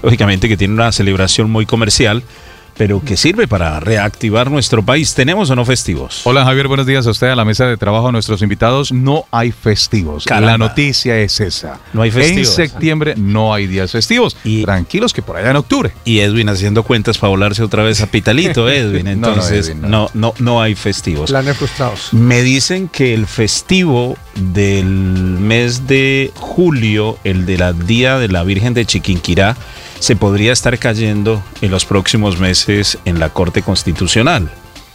lógicamente que tiene una celebración muy comercial, pero que sirve para reactivar nuestro país. ¿Tenemos o no festivos? Hola Javier, buenos días a usted, a la mesa de trabajo, a nuestros invitados. No hay festivos. Caramba. La noticia es esa. No hay festivos. En septiembre no hay días festivos. Y tranquilos que por allá en octubre. Y Edwin haciendo cuentas para volarse otra vez a Pitalito, Edwin. Entonces, no hay festivos. Planes frustrados. Me dicen que el festivo del mes de julio, el de la Día de la Virgen de Chiquinquirá, se podría estar cayendo en los próximos meses en la Corte Constitucional.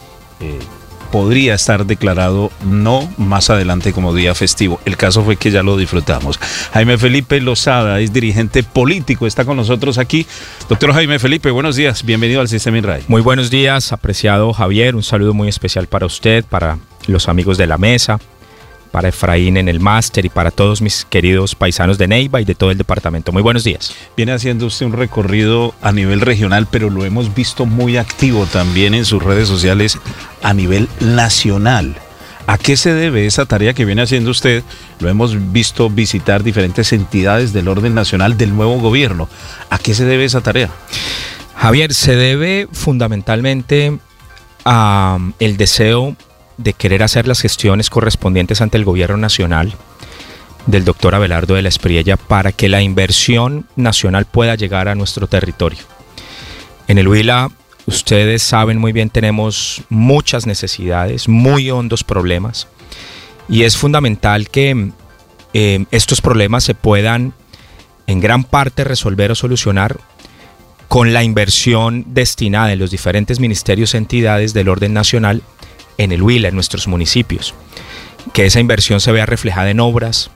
Podría estar declarado no más adelante como día festivo. El caso fue que ya lo disfrutamos. Jaime Felipe Lozada es dirigente político, está con nosotros aquí. Doctor Jaime Felipe, buenos días, bienvenido al Sistema INRAE. Muy buenos días, apreciado Javier, un saludo muy especial para usted, para los amigos de la mesa, para Efraín en el máster y para todos mis queridos paisanos de Neiva y de todo el departamento. Muy buenos días. Viene haciendo usted un recorrido a nivel regional, pero lo hemos visto muy activo también en sus redes sociales a nivel nacional. ¿A qué se debe esa tarea que viene haciendo usted? Lo hemos visto visitar diferentes entidades del orden nacional del nuevo gobierno. ¿A qué se debe esa tarea? Javier, se debe fundamentalmente a el deseo de querer hacer las gestiones correspondientes ante el gobierno nacional del doctor Abelardo de la Espriella para que la inversión nacional pueda llegar a nuestro territorio. En el Huila, ustedes saben muy bien, tenemos muchas necesidades, muy hondos problemas, y es fundamental que estos problemas se puedan en gran parte resolver o solucionar con la inversión destinada en los diferentes ministerios y entidades del orden nacional en el Huila, en nuestros municipios, que esa inversión se vea reflejada en obras,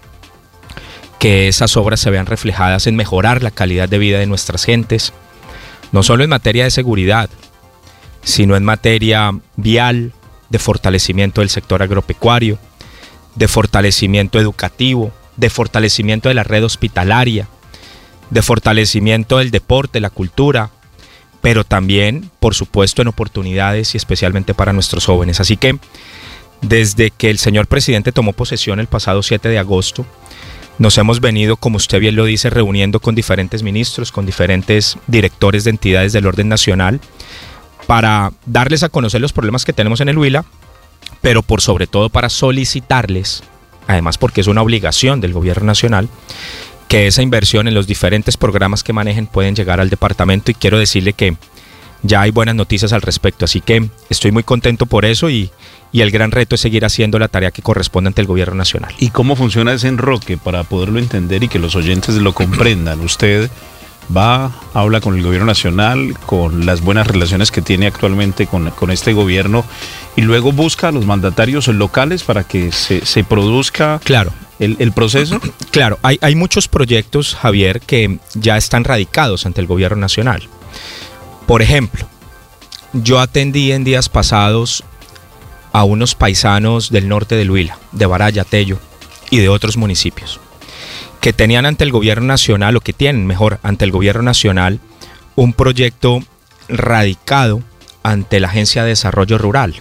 que esas obras se vean reflejadas en mejorar la calidad de vida de nuestras gentes, no solo en materia de seguridad, sino en materia vial, de fortalecimiento del sector agropecuario, de fortalecimiento educativo, de fortalecimiento de la red hospitalaria, de fortalecimiento del deporte, la cultura, pero también, por supuesto, en oportunidades y especialmente para nuestros jóvenes. Así que, desde que el señor presidente tomó posesión el pasado 7 de agosto, nos hemos venido, como usted bien lo dice, reuniendo con diferentes ministros, con diferentes directores de entidades del orden nacional, para darles a conocer los problemas que tenemos en el Huila, pero por sobre todo para solicitarles, además porque es una obligación del gobierno nacional, que esa inversión en los diferentes programas que manejen pueden llegar al departamento, y quiero decirle que ya hay buenas noticias al respecto, así que estoy muy contento por eso y el gran reto es seguir haciendo la tarea que corresponde ante el gobierno nacional. ¿Y cómo funciona ese enroque para poderlo entender y que los oyentes lo comprendan? Usted va, habla con el gobierno nacional, con las buenas relaciones que tiene actualmente con este gobierno, y luego busca a los mandatarios locales para que se produzca el proceso. Claro, hay muchos proyectos, Javier, que ya están radicados ante el gobierno nacional. Por ejemplo, yo atendí en días pasados a unos paisanos del norte del Huila, de Baraya, Tello y de otros municipios, que tenían ante el gobierno nacional, o que tienen mejor ante el gobierno nacional, un proyecto radicado ante la Agencia de Desarrollo Rural,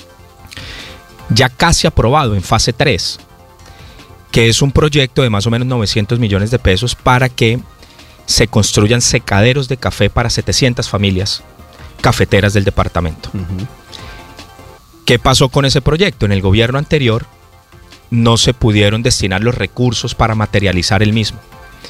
ya casi aprobado en fase 3, que es un proyecto de más o menos 900 millones de pesos para que se construyan secaderos de café para 700 familias cafeteras del departamento. ¿Qué pasó con ese proyecto? En el gobierno anterior no se pudieron destinar los recursos para materializar el mismo.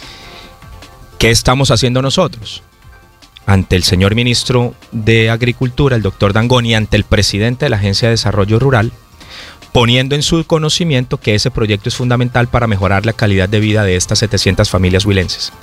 ¿Qué estamos haciendo nosotros? Ante el señor ministro de Agricultura, el doctor Dangond, y ante el presidente de la Agencia de Desarrollo Rural, poniendo en su conocimiento que ese proyecto es fundamental para mejorar la calidad de vida de estas 700 familias huilenses.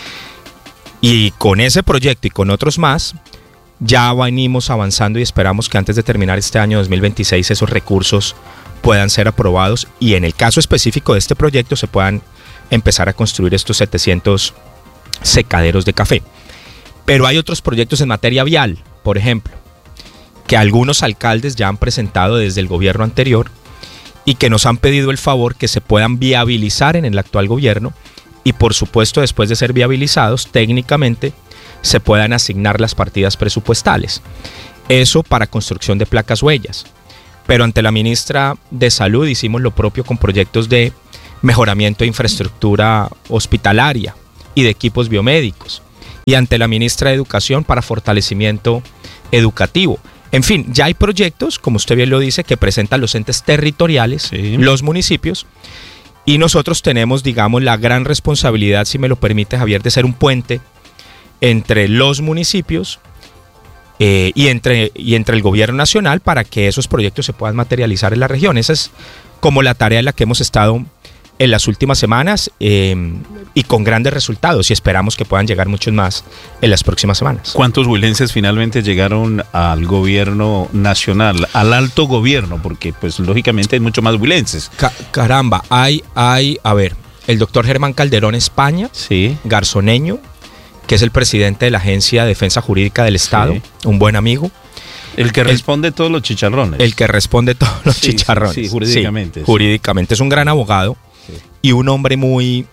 Y con ese proyecto y con otros más, ya venimos avanzando y esperamos que antes de terminar este año 2026 esos recursos puedan ser aprobados, y en el caso específico de este proyecto se puedan empezar a construir estos 700 secaderos de café. Pero hay otros proyectos en materia vial, por ejemplo, que algunos alcaldes ya han presentado desde el gobierno anterior y que nos han pedido el favor que se puedan viabilizar en el actual gobierno, y por supuesto después de ser viabilizados técnicamente se puedan asignar las partidas presupuestales. Eso para construcción de placas huellas. Pero ante la ministra de Salud hicimos lo propio con proyectos de mejoramiento de infraestructura hospitalaria y de equipos biomédicos, y ante la ministra de Educación para fortalecimiento educativo. En fin, ya hay proyectos, como usted bien lo dice, que presentan los entes territoriales, Sí. los municipios, y nosotros tenemos, digamos, la gran responsabilidad, si me lo permite, Javier, de ser un puente entre los municipios y entre el gobierno nacional para que esos proyectos se puedan materializar en la región. Esa es como la tarea en la que hemos estado en las últimas semanas y con grandes resultados, y esperamos que puedan llegar muchos más en las próximas semanas. ¿Cuántos huilenses finalmente llegaron al gobierno nacional, al alto gobierno? Porque pues lógicamente hay mucho más huilenses. Caramba, hay, a ver, el doctor Germán Calderón España, Sí. garzoneño, que es el presidente de la Agencia de Defensa Jurídica del Estado, Sí. un buen amigo. El que responde todos los chicharrones. El que responde todos los Sí, chicharrones. sí, jurídicamente. Sí, jurídicamente. Es un gran abogado y un hombre muy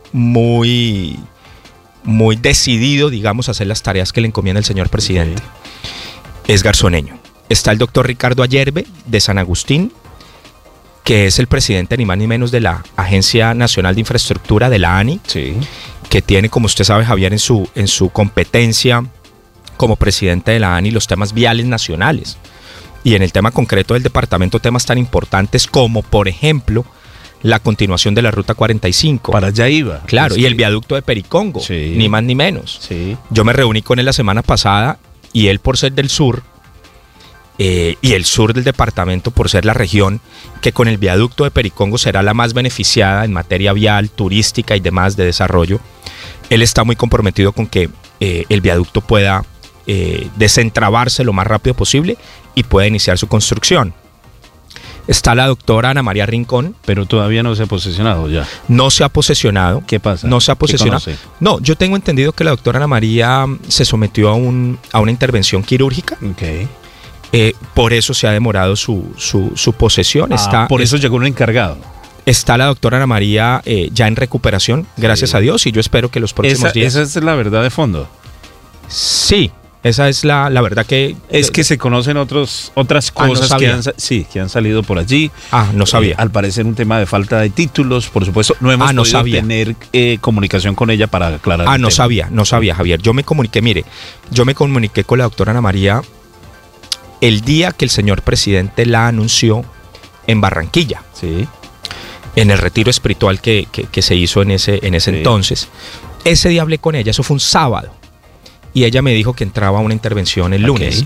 decidido, digamos, a hacer las tareas que le encomienda el señor presidente. Es garzoneño. Está el doctor Ricardo Ayerbe, de San Agustín, que es el presidente ni más ni menos de la Agencia Nacional de Infraestructura, de la ANI, Sí. que tiene, como usted sabe, Javier, en su competencia como presidente de la ANI los temas viales nacionales. Y en el tema concreto del departamento, temas tan importantes como, por ejemplo, la continuación de la Ruta 45. Para allá iba. Claro, Es y el que- viaducto de Pericongo, Sí. ni más ni menos. Sí. Yo me reuní con él la semana pasada y él, por ser del sur, y el sur del departamento por ser la región que con el viaducto de Pericongo será la más beneficiada en materia vial, turística y demás de desarrollo, él está muy comprometido con que el viaducto pueda desentrabarse lo más rápido posible y pueda iniciar su construcción. Está la doctora Ana María Rincón. Pero todavía no se ha posesionado ya. No se ha posesionado. ¿Qué pasa? No se ha ¿Qué posesionado. conoce? No, yo tengo entendido que la doctora Ana María se sometió a una intervención quirúrgica. Ok. Por eso se ha demorado su posesión. Por eso llegó un encargado. Está la doctora Ana María ya en recuperación, gracias a Dios, y yo espero que los próximos días... Esa es la verdad de fondo. Sí, esa es la verdad que... Es que se conocen otras no cosas sabía. que han salido por allí. no sabía. Al parecer un tema de falta de títulos, por supuesto. No hemos no podido sabía. tener comunicación con ella para aclarar el No tema. sabía, Javier. Yo me comuniqué con la doctora Ana María el día que el señor presidente la anunció en Barranquilla, Sí. en el retiro espiritual que se hizo en ese entonces. Ese día hablé con ella, eso fue un sábado, y ella me dijo que entraba a una intervención el lunes.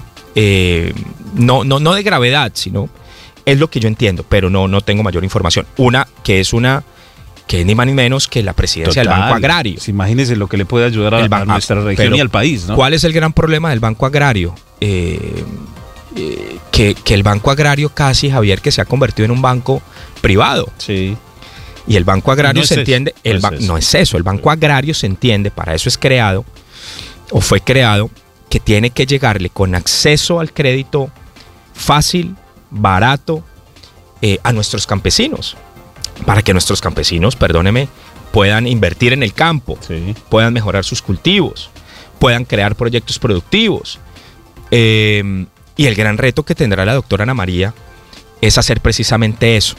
No de gravedad, sino es lo que yo entiendo, pero no tengo mayor información. Que es ni más ni menos que la presidencia del Banco Agrario. Pues imagínese lo que le puede ayudar a nuestra región pero y al país, ¿no? ¿Cuál es el gran problema del Banco Agrario? Que el Banco Agrario casi, Javier, que se ha convertido en un banco privado. Sí. Y el Banco Agrario No se es entiende, eso, no es eso, el Banco Agrario se entiende, para eso es creado, o fue creado, que tiene que llegarle con acceso al crédito fácil, barato, a nuestros campesinos, para que nuestros campesinos, perdóneme, puedan invertir en el campo, Sí. puedan mejorar sus cultivos, puedan crear proyectos productivos. Y el gran reto que tendrá la doctora Ana María es hacer precisamente eso,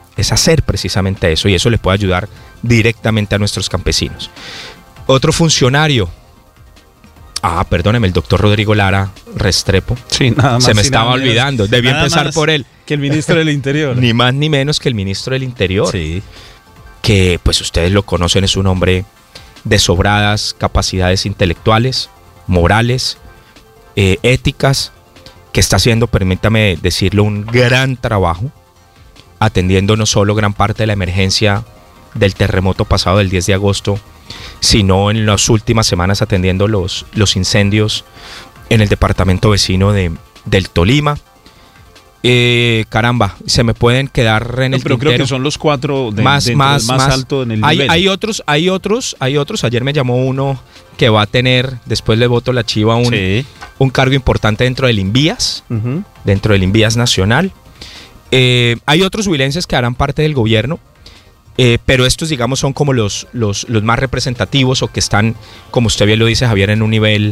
y eso le puede ayudar directamente a nuestros campesinos. Otro funcionario, perdóneme, el doctor Rodrigo Lara Restrepo, Sí, nada más. se me y estaba nada menos. olvidando, debí Nada empezar más por él. Que el ministro del Interior. Ni más ni menos que el ministro del Interior, Sí. que pues ustedes lo conocen, es un hombre de sobradas capacidades intelectuales, morales, éticas, que está haciendo, permítame decirlo, un gran trabajo, atendiendo no solo gran parte de la emergencia del terremoto pasado del 10 de agosto, sino en las últimas semanas atendiendo los incendios en el departamento vecino del Tolima. Caramba, se me pueden quedar en el Pero creo tintero. que son los cuatro Más alto en el nivel. Hay otros. Ayer me llamó uno que va a tener, después le voto la chiva, un cargo importante dentro del INVIAS, Ujú. dentro del INVIAS nacional. Hay otros huilenses que harán parte del gobierno, pero estos, digamos, son como los más representativos, o que están, como usted bien lo dice, Javier, en un nivel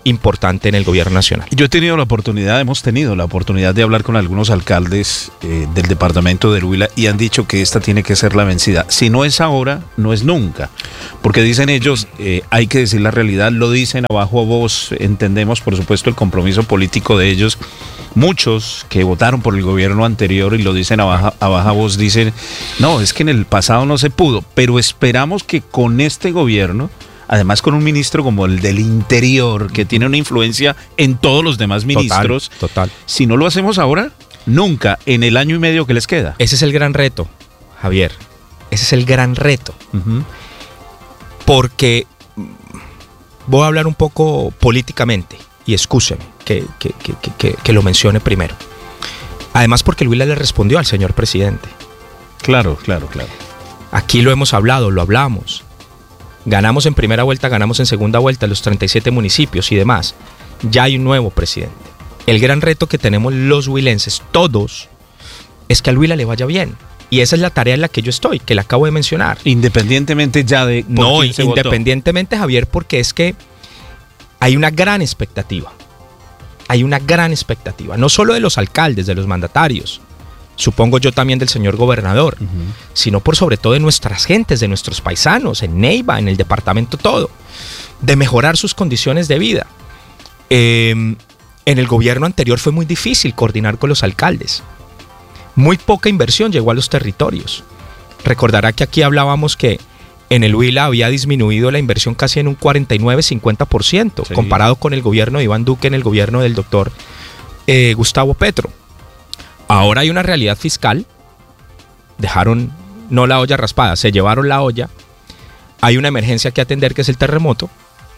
importante en el gobierno nacional. Hemos tenido la oportunidad de hablar con algunos alcaldes del departamento del Huila y han dicho que esta tiene que ser la vencida. Si no es ahora, no es nunca. Porque dicen ellos, hay que decir la realidad, lo dicen a bajo voz, entendemos por supuesto el compromiso político de ellos. Muchos que votaron por el gobierno anterior y lo dicen a baja voz, dicen, no, es que en el pasado no se pudo, pero esperamos que con este gobierno, además con un ministro como el del Interior, que tiene una influencia en todos los demás ministros, Total. Si no lo hacemos ahora, nunca, en el año y medio que les queda. Ese es el gran reto, Javier. Ese es el gran reto. Uh-huh. Porque voy a hablar un poco políticamente, y excúseme que lo mencione primero. Además porque el Huila le respondió al señor presidente. Claro. Aquí lo hemos hablado, lo hablamos. Ganamos en primera vuelta, ganamos en segunda vuelta los 37 municipios y demás. Ya hay un nuevo presidente. El gran reto que tenemos los huilenses, todos, es que al Huila le vaya bien. Y esa es la tarea en la que yo estoy, que la acabo de mencionar. Independientemente ya de... No, independientemente, Javier, porque es que hay una gran expectativa. Hay una gran expectativa, no solo de los alcaldes, de los mandatarios, supongo yo también del señor gobernador, sino por sobre todo de nuestras gentes, de nuestros paisanos, en Neiva, en el departamento todo, de mejorar sus condiciones de vida. En el gobierno anterior fue muy difícil coordinar con los alcaldes. Muy poca inversión llegó a los territorios. Recordará que aquí hablábamos que en el Huila había disminuido la inversión casi en un 49-50%, sí, comparado con el gobierno de Iván Duque en el gobierno del doctor Gustavo Petro. Ahora hay una realidad fiscal, dejaron no la olla raspada, se llevaron la olla, hay una emergencia que atender que es el terremoto,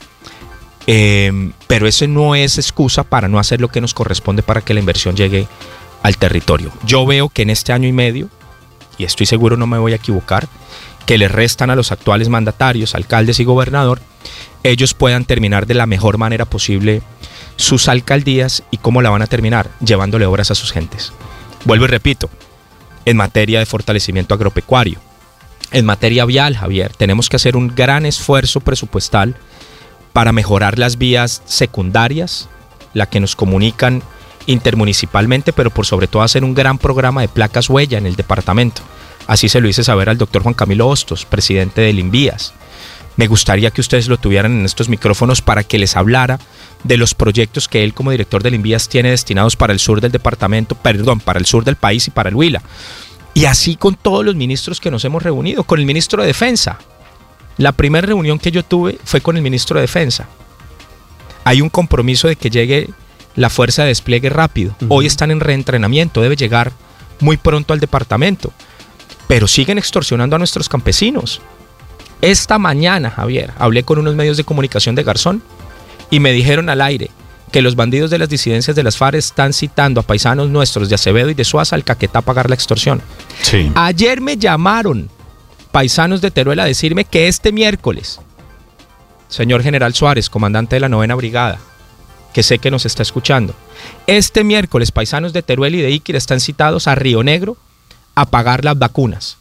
pero eso no es excusa para no hacer lo que nos corresponde para que la inversión llegue al territorio. Yo veo que en este año y medio, y estoy seguro no me voy a equivocar, que le restan a los actuales mandatarios, alcaldes y gobernador, ellos puedan terminar de la mejor manera posible sus alcaldías. ¿Y cómo la van a terminar? Llevándole obras a sus gentes. Vuelvo y repito, en materia de fortalecimiento agropecuario, en materia vial, Javier, tenemos que hacer un gran esfuerzo presupuestal para mejorar las vías secundarias, las que nos comunican intermunicipalmente, pero por sobre todo hacer un gran programa de placas huella en el departamento. Así se lo hice saber al doctor Juan Camilo Hostos, presidente del Invías. Me gustaría que ustedes lo tuvieran en estos micrófonos para que les hablara de los proyectos que él como director del Invías tiene destinados para el sur del departamento, para el sur del país y para el Huila. Y así con todos los ministros que nos hemos reunido, con el ministro de Defensa. La primera reunión que yo tuve fue con el ministro de Defensa. Hay un compromiso de que llegue la fuerza de despliegue rápido. Hoy están en reentrenamiento, debe llegar muy pronto al departamento. Pero siguen extorsionando a nuestros campesinos. Esta mañana, Javier, hablé con unos medios de comunicación de Garzón y me dijeron al aire que los bandidos de las disidencias de las FARC están citando a paisanos nuestros de Acevedo y de Suaza al Caquetá a pagar la extorsión. Sí. Ayer me llamaron paisanos de Teruel a decirme que este miércoles, señor General Suárez, comandante de la 9ª Brigada, que sé que nos está escuchando, este miércoles paisanos de Teruel y de Iquira están citados a Río Negro a pagar las vacunas.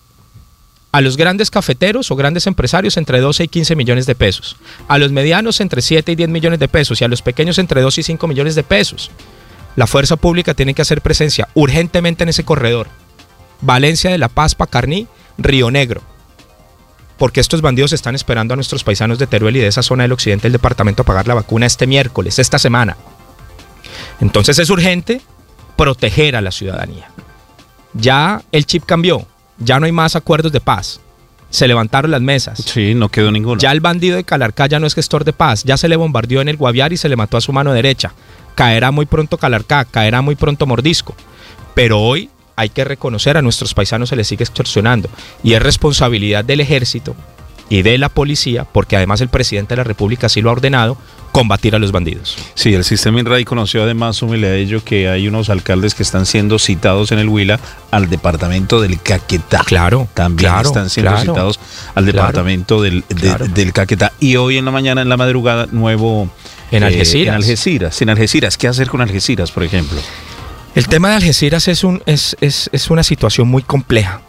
A los grandes cafeteros o grandes empresarios entre 12 y 15 millones de pesos. A los medianos entre 7 y 10 millones de pesos. Y a los pequeños entre 2 y 5 millones de pesos. La fuerza pública tiene que hacer presencia urgentemente en ese corredor. Valencia de La Paz, Pacarní, Río Negro. Porque estos bandidos están esperando a nuestros paisanos de Teruel y de esa zona del occidente del departamento a pagar la vacuna este miércoles, esta semana. Entonces es urgente proteger a la ciudadanía. Ya el chip cambió, ya no hay más acuerdos de paz, se levantaron las mesas. Sí, no quedó ninguno. Ya el bandido de Calarcá ya no es gestor de paz, ya se le bombardeó en el Guaviare y se le mató a su mano derecha. Caerá muy pronto Calarcá, caerá muy pronto Mordisco. Pero hoy hay que reconocer a nuestros paisanos se les sigue extorsionando y es responsabilidad del ejército y de la policía, porque además el presidente de la República así lo ha ordenado, combatir a los bandidos. Sí, el sistema INRAI conoció además, súmele a ello, que hay unos alcaldes que están siendo citados en el Huila al departamento del Caquetá. Claro. También están siendo citados al departamento del Caquetá. Y hoy en la mañana, en la madrugada, nuevo... En Algeciras. En Algeciras. ¿Qué hacer con Algeciras, por ejemplo? El tema de Algeciras es una situación muy compleja,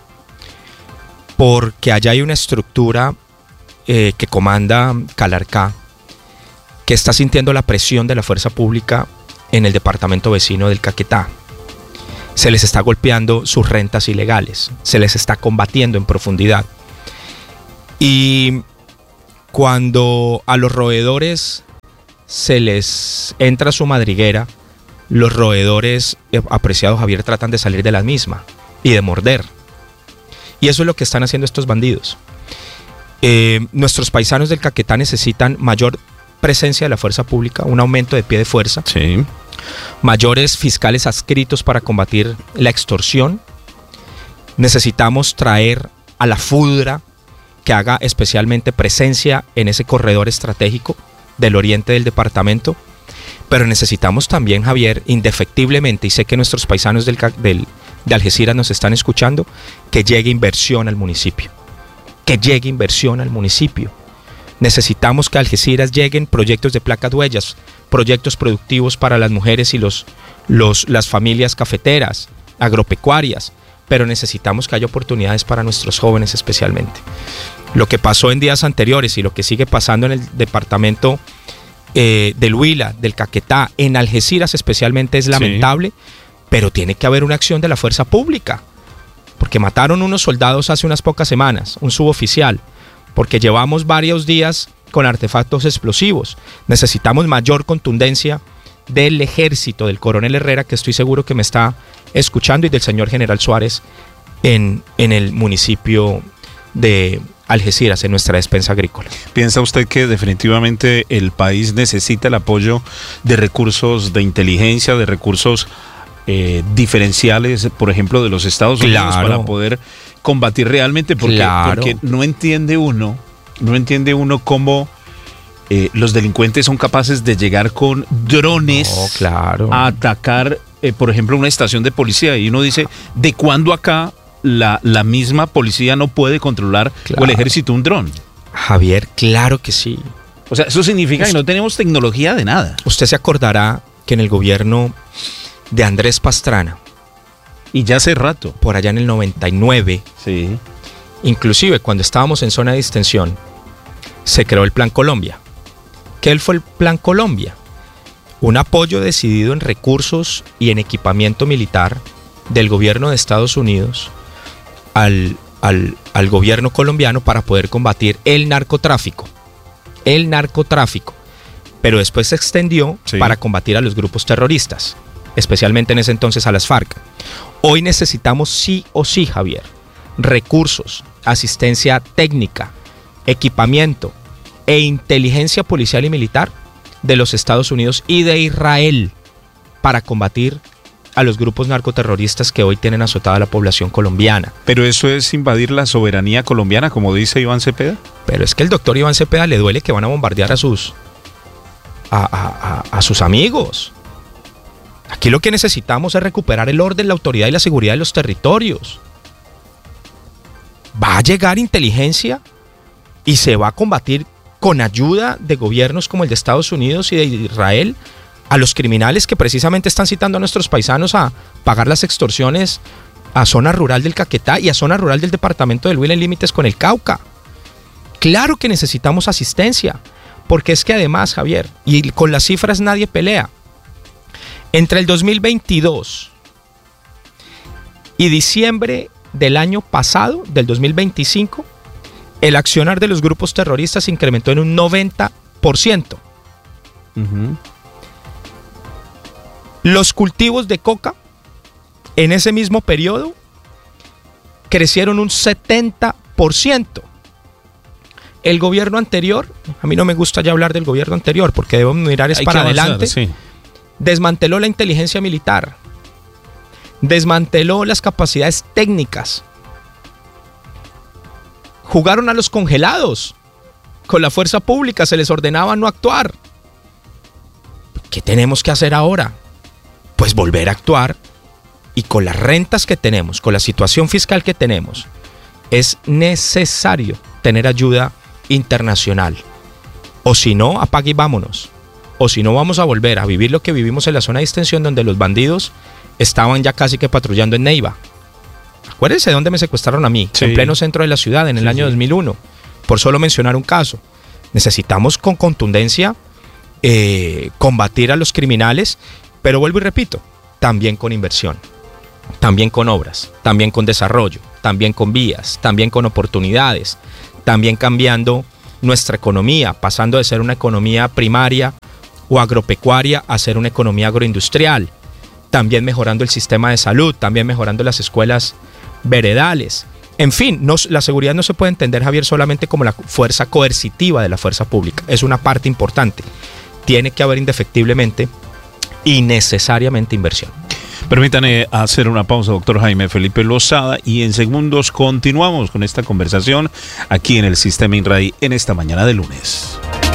porque allá hay una estructura que comanda Calarcá, que está sintiendo la presión de la fuerza pública en el departamento vecino del Caquetá. Se les está golpeando sus rentas ilegales, se les está combatiendo en profundidad. Y cuando a los roedores se les entra su madriguera, los roedores, apreciado Javier, tratan de salir de la misma y de morder. Y eso es lo que están haciendo estos bandidos. Nuestros paisanos del Caquetá necesitan mayor presencia de la fuerza pública, un aumento de pie de fuerza, Sí. mayores fiscales adscritos para combatir la extorsión. Necesitamos traer a la FUDRA que haga especialmente presencia en ese corredor estratégico del oriente del departamento, pero necesitamos también, Javier, indefectiblemente, y sé que nuestros paisanos de Algeciras nos están escuchando, que llegue inversión al municipio, que llegue inversión al municipio. Necesitamos que a Algeciras lleguen proyectos de placas huellas, proyectos productivos para las mujeres y las familias cafeteras, agropecuarias, pero necesitamos que haya oportunidades para nuestros jóvenes especialmente. Lo que pasó en días anteriores y lo que sigue pasando en el departamento del Huila, del Caquetá, en Algeciras especialmente es lamentable, sí, pero tiene que haber una acción de la fuerza pública, porque mataron unos soldados hace unas pocas semanas, un suboficial, porque llevamos varios días con artefactos explosivos. Necesitamos mayor contundencia del ejército, del coronel Herrera, que estoy seguro que me está escuchando, y del señor general Suárez en el municipio de Algeciras, en nuestra despensa agrícola. ¿Piensa usted que definitivamente el país necesita el apoyo de recursos de inteligencia, de recursos diferenciales, por ejemplo, de los Estados Unidos, para poder combatir realmente? Porque no entiende uno cómo los delincuentes son capaces de llegar con drones a atacar, por ejemplo, una estación de policía, y uno dice, ¿de cuándo acá la misma policía no puede controlar, o el ejército, un dron? Javier, claro que sí. O sea, eso significa que no tenemos tecnología de nada. Usted se acordará que en el gobierno de Andrés Pastrana, y ya hace rato, por allá en el 99, sí, inclusive cuando estábamos en zona de distensión, se creó el Plan Colombia. ¿Qué fue el Plan Colombia? Un apoyo decidido en recursos y en equipamiento militar del gobierno de Estados Unidos al gobierno colombiano para poder combatir el narcotráfico, pero después se extendió, sí, para combatir a los grupos terroristas, especialmente en ese entonces a las FARC. Hoy necesitamos sí o sí, Javier, recursos, asistencia técnica, equipamiento e inteligencia policial y militar de los Estados Unidos y de Israel para combatir a los grupos narcoterroristas que hoy tienen azotada a la población colombiana. ¿Pero eso es invadir la soberanía colombiana, como dice Iván Cepeda? Pero es que el doctor Iván Cepeda le duele que van a bombardear a sus amigos. Aquí lo que necesitamos es recuperar el orden, la autoridad y la seguridad de los territorios. Va a llegar inteligencia y se va a combatir con ayuda de gobiernos como el de Estados Unidos y de Israel a los criminales que precisamente están citando a nuestros paisanos a pagar las extorsiones a zona rural del Caquetá y a zona rural del departamento del Huila en límites con el Cauca. Claro que necesitamos asistencia, porque es que además, Javier, y con las cifras nadie pelea, entre el 2022 y diciembre del año pasado, del 2025, el accionar de los grupos terroristas se incrementó en un 90%. Uh-huh. Los cultivos de coca en ese mismo periodo crecieron un 70%. El gobierno anterior, a mí no me gusta ya hablar del gobierno anterior porque debemos mirar para adelante, sí, desmanteló la inteligencia militar, desmanteló las capacidades técnicas, jugaron a los congelados con la fuerza pública, se les ordenaba no actuar. ¿Qué tenemos que hacer ahora? Pues volver a actuar, y con las rentas que tenemos, con la situación fiscal que tenemos, es necesario tener ayuda internacional. O si no, apague y vámonos. O si no, vamos a volver a vivir lo que vivimos en la zona de distensión, donde los bandidos estaban ya casi que patrullando en Neiva. Acuérdense de dónde me secuestraron a mí, sí, en pleno centro de la ciudad, en el año 2001, por solo mencionar un caso. Necesitamos con contundencia combatir a los criminales, pero vuelvo y repito, también con inversión, también con obras, también con desarrollo, también con vías, también con oportunidades, también cambiando nuestra economía, pasando de ser una economía primaria o agropecuaria a ser una economía agroindustrial, también mejorando el sistema de salud, también mejorando las escuelas veredales. En fin, la seguridad no se puede entender, Javier, solamente como la fuerza coercitiva de la fuerza pública. Es una parte importante. Tiene que haber indefectiblemente y necesariamente inversión. Permítanme hacer una pausa, doctor Jaime Felipe Lozada, y en segundos continuamos con esta conversación aquí en el Sistema INRAI en esta mañana de lunes.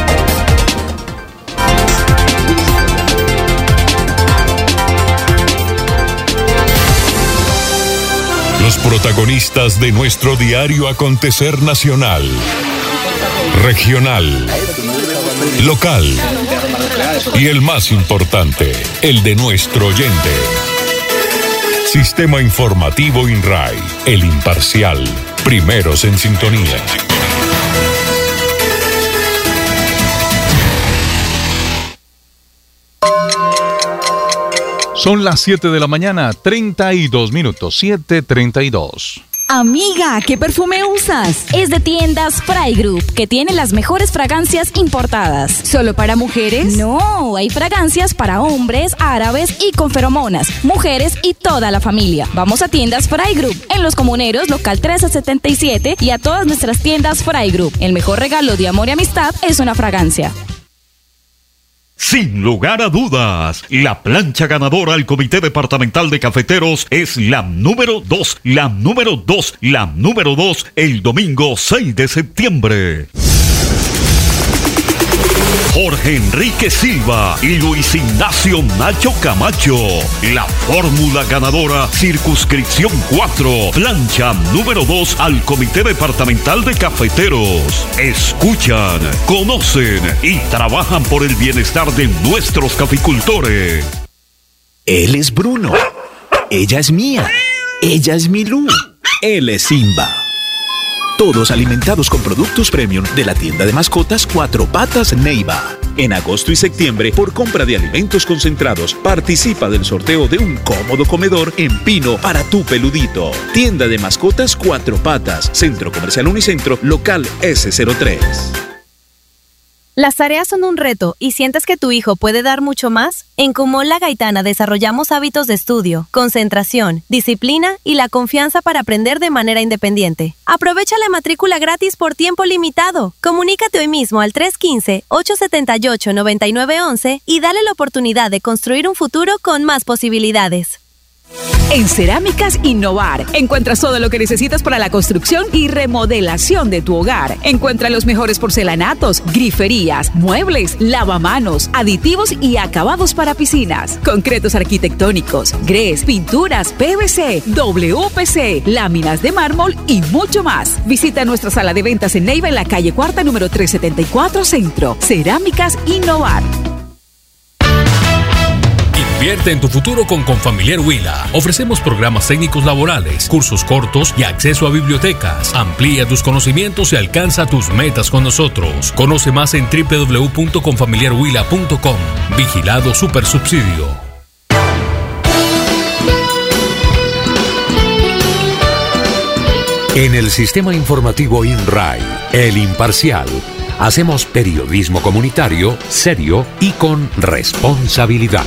Los protagonistas de nuestro diario acontecer nacional, regional, local y el más importante, el de nuestro oyente. Sistema Informativo INRAI, el imparcial, primeros en sintonía. Son las 7 de la mañana, 32 minutos, 7:32. Amiga, ¿qué perfume usas? Es de tiendas Fry Group, que tiene las mejores fragancias importadas. ¿Solo para mujeres? No, hay fragancias para hombres, árabes y con feromonas, mujeres y toda la familia. Vamos a tiendas Fry Group, en Los Comuneros, local 1377, y a todas nuestras tiendas Fry Group. El mejor regalo de amor y amistad es una fragancia. Sin lugar a dudas, la plancha ganadora al Comité Departamental de Cafeteros es la número 2, el domingo 6 de septiembre. Jorge Enrique Silva y Luis Ignacio Nacho Camacho. La fórmula ganadora, circunscripción 4, plancha número 2 al Comité Departamental de Cafeteros. Escuchan, conocen y trabajan por el bienestar de nuestros caficultores. Él es Bruno. Ella es Mía. Ella es Milú. Él es Simba. Todos alimentados con productos premium de la tienda de mascotas Cuatro Patas Neiva. En agosto y septiembre, por compra de alimentos concentrados, participa del sorteo de un cómodo comedor en pino para tu peludito. Tienda de mascotas Cuatro Patas, Centro Comercial Unicentro, local S03. ¿Las tareas son un reto y sientes que tu hijo puede dar mucho más? En Kumon La Gaitana desarrollamos hábitos de estudio, concentración, disciplina y la confianza para aprender de manera independiente. Aprovecha la matrícula gratis por tiempo limitado. Comunícate hoy mismo al 315-878-9911 y dale la oportunidad de construir un futuro con más posibilidades. En Cerámicas Innovar encuentras todo lo que necesitas para la construcción y remodelación de tu hogar. Encuentra los mejores porcelanatos, griferías, muebles, lavamanos, aditivos y acabados para piscinas, concretos arquitectónicos, grés, pinturas, PVC, WPC, láminas de mármol y mucho más. Visita nuestra sala de ventas en Neiva en la calle Cuarta número 374 Centro. Cerámicas Innovar. Invierte en tu futuro con Confamiliar Huila. Ofrecemos programas técnicos laborales, cursos cortos y acceso a bibliotecas. Amplía tus conocimientos y alcanza tus metas con nosotros. Conoce más en www.confamiliarhuila.com. Vigilado Supersubsidio. En el Sistema Informativo INRAI, el imparcial, hacemos periodismo comunitario, serio y con responsabilidad.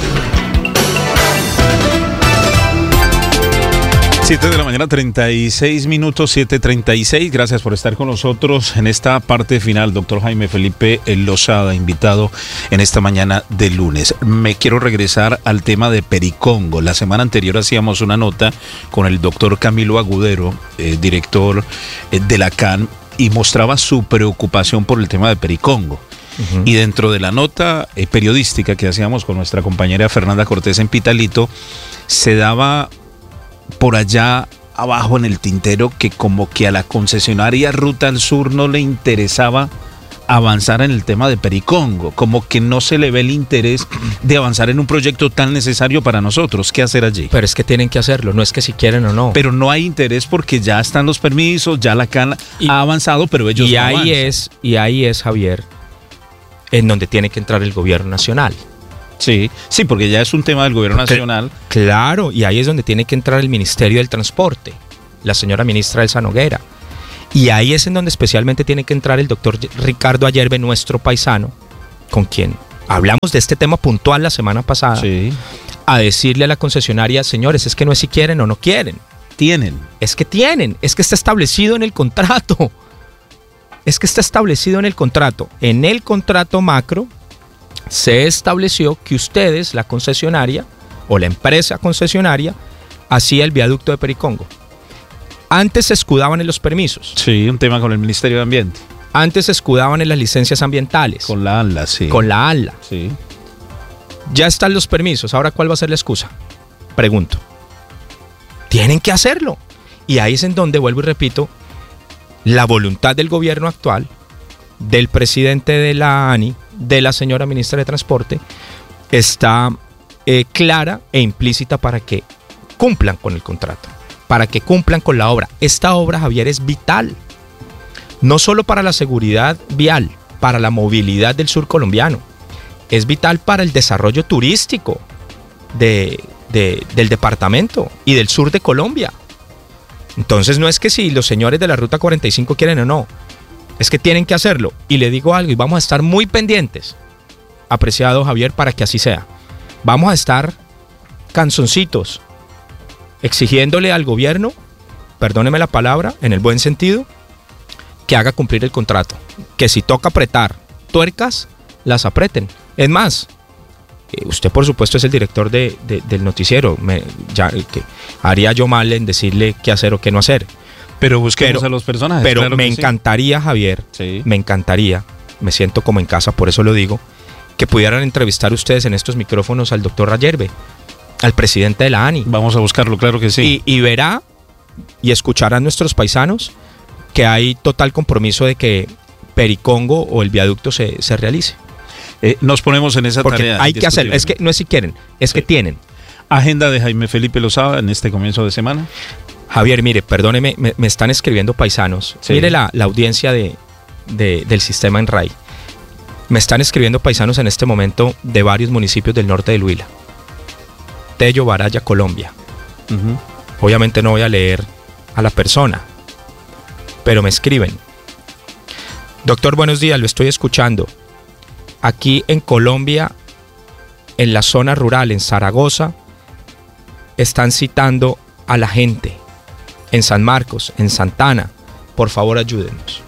7 de la mañana, 36 minutos, 7:36. Gracias por estar con nosotros en esta parte final. Doctor Jaime Felipe Lozada, invitado en esta mañana de lunes. Me quiero regresar al tema de Pericongo. La semana anterior hacíamos una nota con el doctor Camilo Agudero, director de la CAN, y mostraba su preocupación por el tema de Pericongo. Y dentro de la nota periodística que hacíamos con nuestra compañera Fernanda Cortés en Pitalito, se daba por allá abajo en el tintero que como que a la concesionaria Ruta al Sur no le interesaba avanzar en el tema de Pericongo, como que no se le ve el interés de avanzar en un proyecto tan necesario para nosotros. ¿Qué hacer allí? Pero es que tienen que hacerlo, no es que si quieren o no. Pero no hay interés porque ya están los permisos, ya la CAN ha avanzado, pero ellos no avanzan. Y ahí es, Javier, en donde tiene que entrar el gobierno nacional. Sí, sí, porque ya es un tema del gobierno nacional. Claro, y ahí es donde tiene que entrar el Ministerio del Transporte, la señora ministra Elsa Noguera. Y ahí es en donde especialmente tiene que entrar el doctor Ricardo Ayerbe, nuestro paisano, con quien hablamos de este tema puntual la semana pasada, Sí. a decirle a la concesionaria, señores, es que no es si quieren o no quieren. Tienen. Es que tienen, es que está establecido en el contrato. Es que está establecido en el contrato. En el contrato macro se estableció que ustedes, la concesionaria o la empresa concesionaria, hacía el viaducto de Pericongo. Antes se escudaban en los permisos. Sí, un tema con el Ministerio de Ambiente. Antes se escudaban en las licencias ambientales. Con la ANLA, sí. Con la ANLA. Sí. Ya están los permisos. Ahora, ¿cuál va a ser la excusa? Pregunto. Tienen que hacerlo. Y ahí es en donde, vuelvo y repito, la voluntad del gobierno actual, del presidente de la ANI, de la señora ministra de Transporte, está clara e implícita para que cumplan con el contrato, para que cumplan con la obra. Esta obra, Javier, es vital, no solo para la seguridad vial, para la movilidad del sur colombiano, es vital para el desarrollo turístico del departamento y del sur de Colombia. Entonces no es que si los señores de la Ruta 45 quieren o no, es que tienen que hacerlo. Y le digo algo, y vamos a estar muy pendientes, apreciado Javier, para que así sea. Vamos a estar canzoncitos, exigiéndole al gobierno, perdóneme la palabra, en el buen sentido, que haga cumplir el contrato. Que si toca apretar tuercas, las aprieten. Es más, usted por supuesto es el director del noticiero, que haría yo mal en decirle qué hacer o qué no hacer. Pero busquemos a los personajes. Pero claro me encantaría, Javier, sí. Me encantaría, me siento como en casa, por eso lo digo, que pudieran entrevistar ustedes en estos micrófonos al doctor Ayerbe, al presidente de la ANI. Vamos a buscarlo, claro que sí. Y verá y escucharán nuestros paisanos que hay total compromiso de que Pericongo o el viaducto se realice. Nos ponemos en esa porque tarea. Hay que hacerlo, es que no es si quieren, es que tienen. Agenda de Jaime Felipe Lozada en este comienzo de semana. Javier, mire, perdóneme, me están escribiendo paisanos. Sí. Mire la audiencia del sistema en RAI. Me están escribiendo paisanos en este momento de varios municipios del norte del Huila. Tello, Baraya, Colombia. Obviamente no voy a leer a la persona, pero me escriben. Doctor, buenos días, lo estoy escuchando. Aquí en Colombia, en la zona rural, en Zaragoza, están citando a la gente. En San Marcos, en Santana, por favor ayúdenos.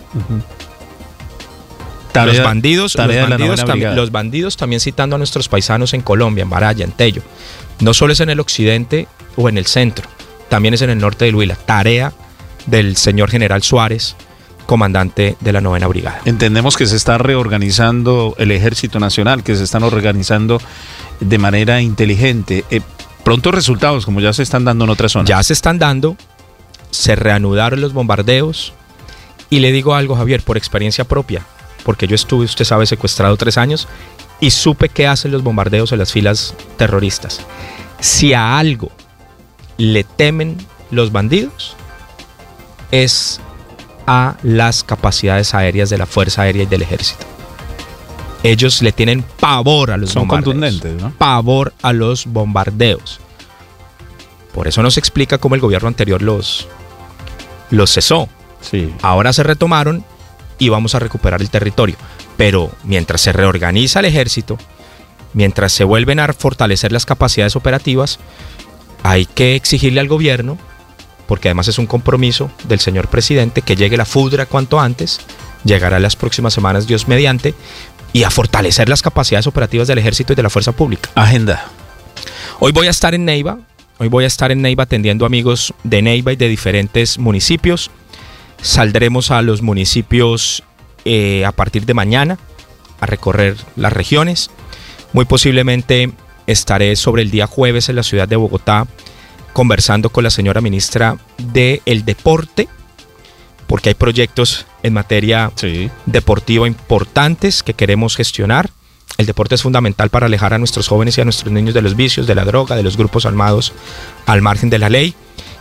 Los bandidos también citando a nuestros paisanos en Colombia, en Baraya, en Tello. No solo es en el occidente o en el centro, también es en el norte del Huila. Tarea del señor general Suárez, comandante de la 9ª Brigada. Entendemos que se está reorganizando el Ejército Nacional, que se están organizando de manera inteligente. Pronto resultados, como ya se están dando en otras zonas. Ya se están dando, se reanudaron los bombardeos. Y le digo algo, Javier, por experiencia propia, porque yo estuve, usted sabe, secuestrado 3 años y supe qué hacen los bombardeos en las filas terroristas. Si a algo le temen los bandidos, es a las capacidades aéreas de la Fuerza Aérea y del Ejército. Ellos le tienen pavor a los bombardeos. Son contundentes, ¿no? Pavor a los bombardeos. Por eso no se explica cómo el gobierno anterior los cesó. Sí. Ahora se retomaron y vamos a recuperar el territorio. Pero mientras se reorganiza el ejército, mientras se vuelven a fortalecer las capacidades operativas, hay que exigirle al gobierno, porque además es un compromiso del señor presidente, que llegue la FUDRA cuanto antes, llegará en las próximas semanas, Dios mediante, y a fortalecer las capacidades operativas del ejército y de la fuerza pública. Agenda. Hoy voy a estar en Neiva. Hoy voy a estar en Neiva atendiendo amigos de Neiva y de diferentes municipios. Saldremos a los municipios a partir de mañana a recorrer las regiones. Muy posiblemente estaré sobre el día jueves en la ciudad de Bogotá conversando con la señora ministra del Deporte, porque hay proyectos en materia deportiva importantes que queremos gestionar. El deporte es fundamental para alejar a nuestros jóvenes y a nuestros niños de los vicios, de la droga, de los grupos armados al margen de la ley.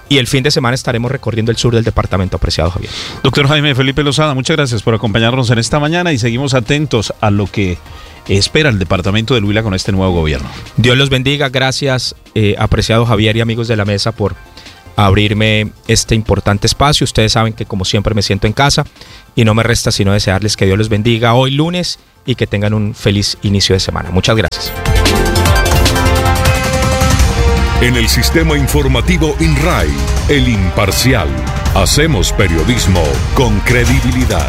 y el fin de semana estaremos recorriendo el sur del departamento, apreciado Javier. Doctor Jaime Felipe Lozada, muchas gracias por acompañarnos en esta mañana y seguimos atentos a lo que espera el departamento del Huila con este nuevo gobierno. Dios los bendiga, gracias apreciado Javier y amigos de la mesa por abrirme este importante espacio. Ustedes saben que como siempre me siento en casa y no me resta sino desearles que Dios los bendiga hoy lunes y que tengan un feliz inicio de semana. Muchas gracias. En el sistema informativo INRAI, El Imparcial, hacemos periodismo con credibilidad.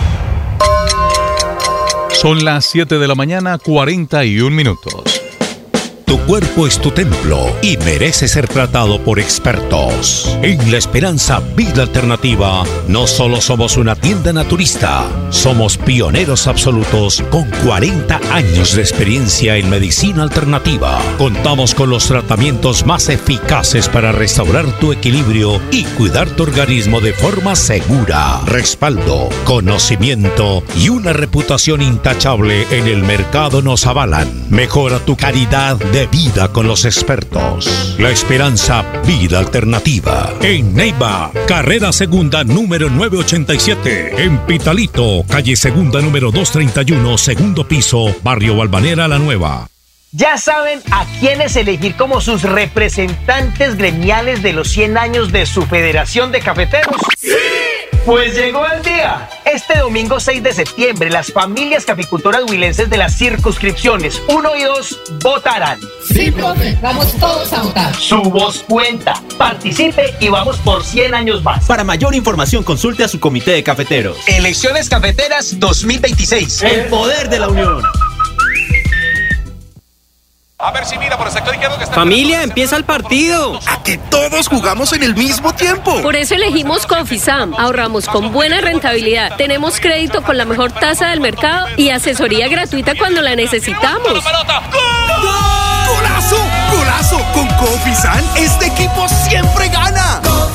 Son las 7 de la mañana, 41 minutos. Tu cuerpo es tu templo y merece ser tratado por expertos. En La Esperanza Vida Alternativa, no solo somos una tienda naturista, somos pioneros absolutos con 40 años de experiencia en medicina alternativa. Contamos con los tratamientos más eficaces para restaurar tu equilibrio y cuidar tu organismo de forma segura. Respaldo, conocimiento y una reputación intachable en el mercado nos avalan. Mejora tu calidad de vida con los expertos. La Esperanza Vida Alternativa. En Neiva, carrera segunda número 987. En Pitalito, calle segunda número 231, segundo piso, barrio Balvanera La Nueva. ¿Ya saben a quiénes elegir como sus representantes gremiales de los 100 años de su Federación de Cafeteros? ¡Sí! Pues llegó el día. Este domingo 6 de septiembre, las familias caficultoras huilenses de las circunscripciones 1 y 2 votarán. Sí, profe, vamos todos a votar. Su voz cuenta. Participe y vamos por 100 años más. Para mayor información, consulte a su comité de cafeteros. Elecciones Cafeteras 2026. El poder de la unión. A ver si mira por el sector izquierdo que está... Familia, empieza el partido. A que todos jugamos en el mismo tiempo. Por eso elegimos Confisam. Ahorramos con buena rentabilidad. Tenemos crédito con la mejor tasa del mercado y asesoría gratuita cuando la necesitamos. ¡Golazo! ¡Golazo! Con Confisam, este equipo siempre gana.